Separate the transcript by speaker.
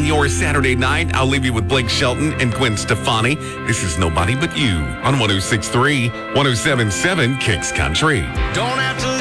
Speaker 1: on your Saturday night. I'll leave you with Blake Shelton and Gwen Stefani. This is Nobody But You on 106.3, 107.7 Kicks Country.
Speaker 2: Don't have to